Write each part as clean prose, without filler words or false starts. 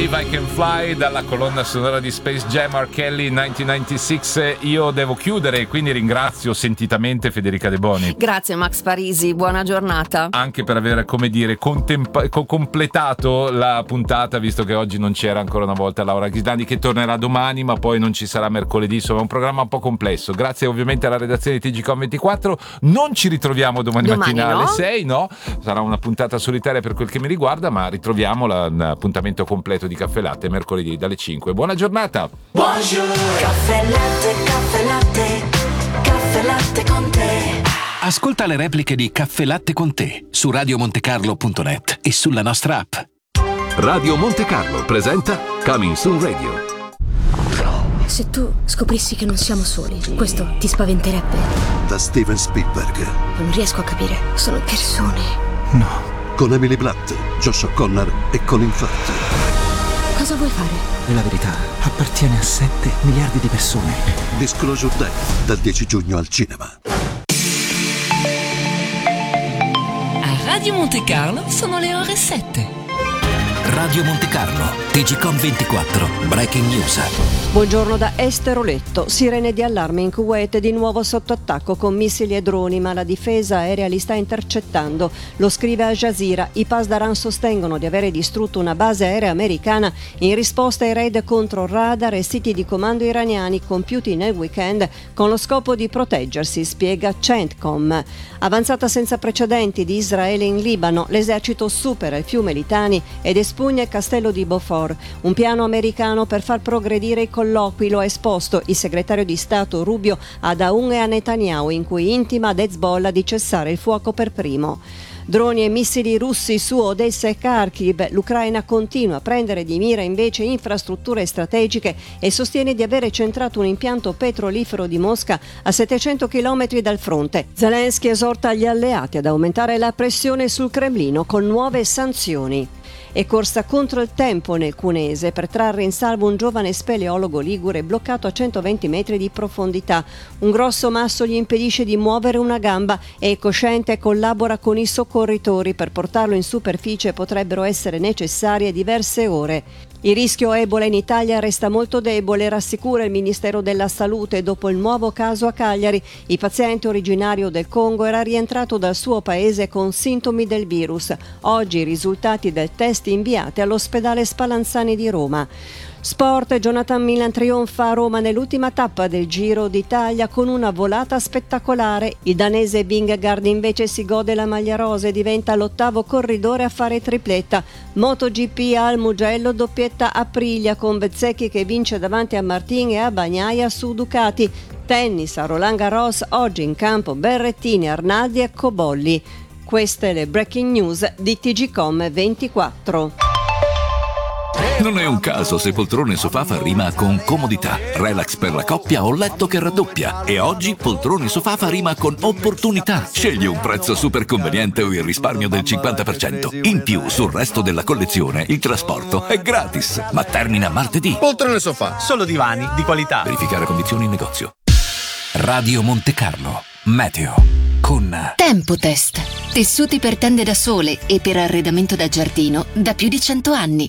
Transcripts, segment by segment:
Believe I Can Fly, dalla colonna sonora di Space Jam, R. Kelly 1996. Io devo chiudere, quindi ringrazio sentitamente Federica De Boni. Grazie Max Parisi, buona giornata. Anche per aver, come dire, completato la puntata, visto che oggi non c'era ancora una volta Laura Ghisdani, che tornerà domani, ma poi non ci sarà mercoledì. Insomma, è un programma un po' complesso. Grazie ovviamente alla redazione di TGCOM24. Non ci ritroviamo domani mattina alle 6, no? Sarà una puntata solitaria per quel che mi riguarda, ma ritroviamo l'appuntamento completo di Caffè Latte mercoledì dalle 5. Buona giornata. Buongiorno. Caffè latte, caffè latte, caffè latte con te. Ascolta le repliche di Caffè Latte con te su radiomontecarlo.net e sulla nostra app. Radio Monte Carlo presenta Coming Soon Radio. Se tu scoprissi che non siamo soli, questo ti spaventerebbe? Da Steven Spielberg. Non riesco a capire, sono persone. No. Con Emily Blunt, Josh O'Connor e Colin Firth. Cosa vuoi fare? La verità appartiene a 7 miliardi di persone. Disclosure Day, dal 10 giugno al cinema. A Radio Monte Carlo sono le ore 7. Radio Monte Carlo, TGCOM24, Breaking News. Buongiorno da Esteroletto. Sirene di allarme in Kuwait, di nuovo sotto attacco con missili e droni, ma la difesa aerea li sta intercettando. Lo scrive Al Jazeera. I Pasdaran sostengono di avere distrutto una base aerea americana in risposta ai raid contro radar e siti di comando iraniani compiuti nel weekend con lo scopo di proteggersi, spiega CENTCOM. Avanzata senza precedenti di Israele in Libano, l'esercito supera il fiume Litani ed espugna il castello di Beaufort. Un piano americano per far progredire i colloqui lo ha esposto il segretario di Stato Rubio ad Aoun e a Netanyahu, in cui intima ad Hezbollah di cessare il fuoco per primo. Droni e missili russi su Odessa e Kharkiv. L'Ucraina continua a prendere di mira invece infrastrutture strategiche e sostiene di avere centrato un impianto petrolifero di Mosca a 700 km dal fronte. Zelensky esorta gli alleati ad aumentare la pressione sul Cremlino con nuove sanzioni. E corsa contro il tempo nel Cunese per trarre in salvo un giovane speleologo ligure bloccato a 120 metri di profondità. Un grosso masso gli impedisce di muovere una gamba, è cosciente e collabora con i soccorritori. Per portarlo in superficie potrebbero essere necessarie diverse ore. Il rischio Ebola in Italia resta molto debole, rassicura il Ministero della Salute. Dopo il nuovo caso a Cagliari, il paziente originario del Congo era rientrato dal suo paese con sintomi del virus. Oggi i risultati del test inviati all'ospedale Spallanzani di Roma. Sport, Jonathan Milan trionfa a Roma nell'ultima tappa del Giro d'Italia con una volata spettacolare. Il danese Vingegaard invece si gode la maglia rosa e diventa l'8º corridore a fare tripletta. MotoGP al Mugello, doppietta Aprilia con Bezzecchi che vince davanti a Martin e a Bagnaia su Ducati. Tennis a Roland Garros, oggi in campo Berrettini, Arnaldi e Cobolli. Queste le breaking news di TGCOM24. Non è un caso se poltrone sofà fa rima con comodità, relax per la coppia o letto che raddoppia. E oggi poltrone sofà fa rima con opportunità. Scegli un prezzo super conveniente o il risparmio del 50%. In più, sul resto della collezione, il trasporto è gratis. Ma termina martedì. Poltrone sofà, solo divani di qualità. Verificare condizioni in negozio. Radio Monte Carlo, meteo con Tempotest. Tessuti per tende da sole e per arredamento da giardino da più di 100 anni.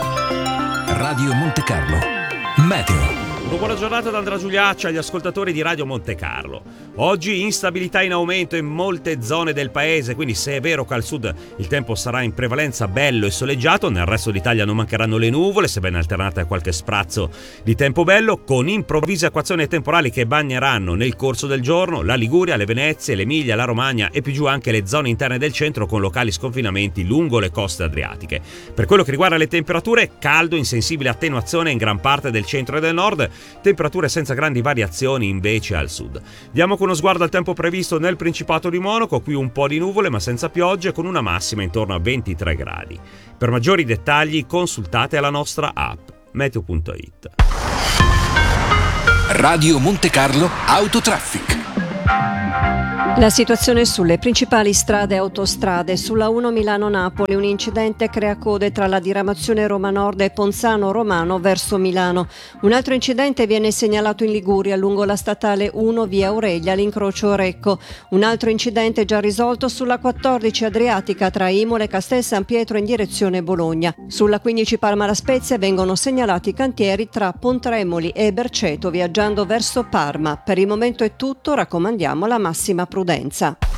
Radio Monte Carlo, meteo. Una buona giornata da Andrea Giuliaccia agli ascoltatori di Radio Monte Carlo. Oggi instabilità in aumento in molte zone del paese, quindi se è vero che al sud il tempo sarà in prevalenza bello e soleggiato, nel resto d'Italia non mancheranno le nuvole, sebbene alternate a qualche sprazzo di tempo bello, con improvvise acquazzoni temporali che bagneranno nel corso del giorno la Liguria, le Venezie, l'Emilia, la Romagna e più giù anche le zone interne del centro con locali sconfinamenti lungo le coste adriatiche. Per quello che riguarda le temperature, caldo in sensibile attenuazione in gran parte del centro e del nord, temperature senza grandi variazioni invece al sud. Diamo con uno sguardo al tempo previsto nel Principato di Monaco, qui un po' di nuvole ma senza piogge, con una massima intorno a 23 gradi. Per maggiori dettagli consultate la nostra app meteo.it. Radio Monte Carlo Autotraffic. La situazione sulle principali strade e autostrade. Sulla 1 Milano-Napoli un incidente crea code tra la diramazione Roma Nord e Ponzano Romano verso Milano. Un altro incidente viene segnalato in Liguria lungo la statale 1 via Aurelia all'incrocio Recco. Un altro incidente già risolto sulla 14 Adriatica tra Imola e Castel San Pietro in direzione Bologna. Sulla 15 Parma La Spezia vengono segnalati cantieri tra Pontremoli e Berceto viaggiando verso Parma. Per il momento è tutto, raccomandiamo la massima prudenza.